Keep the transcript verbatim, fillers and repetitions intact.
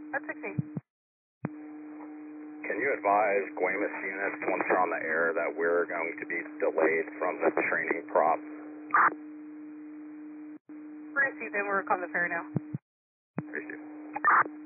That's sixteen. Can you advise Guaymas units once they're on the air that we're going to be delayed from the training prop? We're received and we're on the ferry now. Appreciate it.